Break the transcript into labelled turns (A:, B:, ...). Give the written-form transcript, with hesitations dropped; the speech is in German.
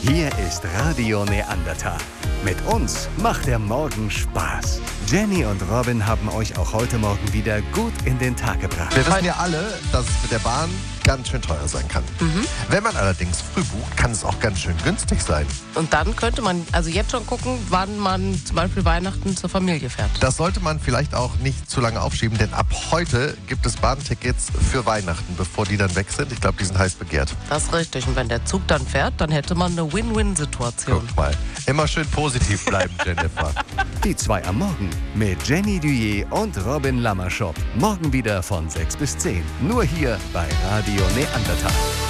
A: Hier ist Radio Neandertal. Mit uns macht der Morgen Spaß. Jenny und Robin haben euch auch heute Morgen wieder gut in den Tag gebracht.
B: Wir wissen ja alle, dass es mit der Bahn ganz schön teuer sein kann. Wenn man allerdings früh bucht, kann es auch ganz schön günstig sein.
C: Und dann könnte man also jetzt schon gucken, wann man zum Beispiel Weihnachten zur Familie fährt.
B: Das sollte man vielleicht auch nicht zu lange aufschieben, denn ab heute gibt es Bahntickets für Weihnachten, bevor die dann weg sind. Ich glaube, die sind heiß begehrt.
C: Das ist richtig. Und wenn der Zug dann fährt, dann hätte man eine Win-Win-Situation.
B: Guck mal, immer schön positiv bleiben, Jennifer.
A: Die 2 am Morgen mit Jenny Duyé und Robin Lammerschop. Morgen wieder von 6 bis 10. Nur hier bei Radio Neandertal.